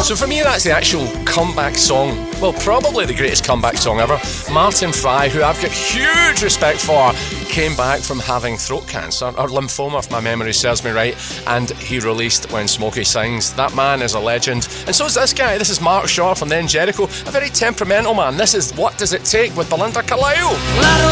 So for me, that's the actual comeback song. Well, probably the greatest comeback song ever. Martin Fry, who I've got huge respect for, came back from having throat cancer, or lymphoma if my memory serves me right, and he released When Smokey Sings. That man is a legend. And so is this guy. This is Mark Shaw from Then Jericho, a very temperamental man. This is What Does It Take with Belinda Carlisle.